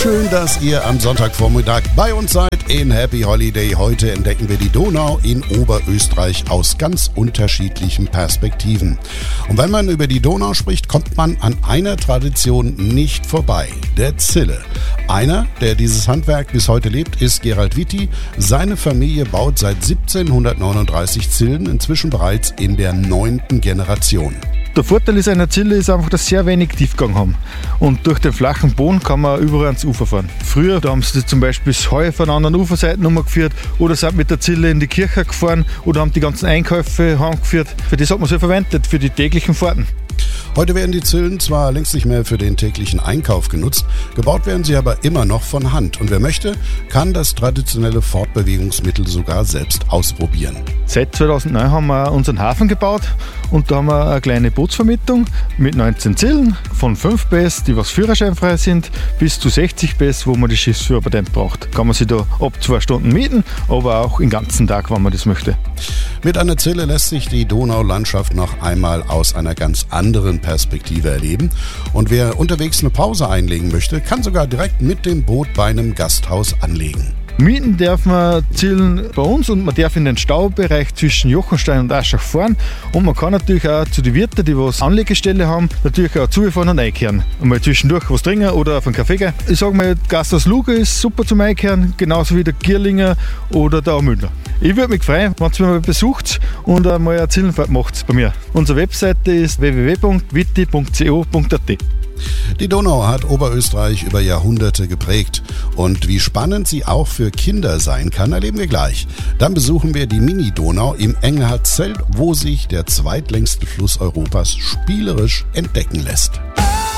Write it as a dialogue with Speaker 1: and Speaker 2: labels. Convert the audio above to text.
Speaker 1: Schön, dass ihr am Sonntagvormittag bei uns seid in Happy Holiday. Heute entdecken wir die Donau in Oberösterreich aus ganz unterschiedlichen Perspektiven. Und wenn man über die Donau spricht, kommt man an einer Tradition nicht vorbei, der Zille. Einer, der dieses Handwerk bis heute lebt, ist Gerald Witti. Seine Familie baut seit 1739 Zillen, inzwischen bereits in der 9. Generation.
Speaker 2: Der Vorteil ist einer Zille ist einfach, dass sie sehr wenig Tiefgang haben. Und durch den flachen Boden kann man überall ans Ufer fahren. Früher da haben sie zum Beispiel das Heu von anderen Uferseiten umgeführt oder sind mit der Zille in die Kirche gefahren oder haben die ganzen Einkäufe heimgeführt. Für das hat man sie verwendet, für die täglichen Fahrten.
Speaker 1: Heute werden die Zillen zwar längst nicht mehr für den täglichen Einkauf genutzt, gebaut werden sie aber immer noch von Hand. Und wer möchte, kann das traditionelle Fortbewegungsmittel sogar selbst ausprobieren.
Speaker 2: Seit 2009 haben wir unseren Hafen gebaut und da haben wir eine kleine Bootsvermietung mit 19 Zillen von 5 PS, die was führerscheinfrei sind, bis zu 60 PS, wo man die Schiffsführerpatent braucht. Kann man sich da ab 2 Stunden mieten, aber auch den ganzen Tag, wenn man das möchte.
Speaker 1: Mit einer Zille lässt sich die Donaulandschaft noch einmal aus einer ganz anderen Perspektive erleben. Und wer unterwegs eine Pause einlegen möchte, kann sogar direkt mit dem Boot bei einem Gasthaus anlegen.
Speaker 2: Mieten darf man Zillen bei uns und man darf in den Staubereich zwischen Jochenstein und Aschach fahren. Und man kann natürlich auch zu den Wirten, die was Anlegestelle haben, natürlich auch zufahren und einkehren. Einmal zwischendurch was trinken oder auf einen Kaffee gehen. Ich sage mal, Gasthaus Luga ist super zum Einkehren, genauso wie der Gierlinger oder der Aumündler. Ich würde mich freuen, wenn ihr mich mal besucht und einmal eine Zillenfahrt macht bei mir. Unsere Webseite ist www.witti.co.at.
Speaker 1: Die Donau hat Oberösterreich über Jahrhunderte geprägt. Und wie spannend sie auch für Kinder sein kann, erleben wir gleich. Dann besuchen wir die Mini-Donau im Engelhardt-Zelt, wo sich der zweitlängste Fluss Europas spielerisch entdecken lässt.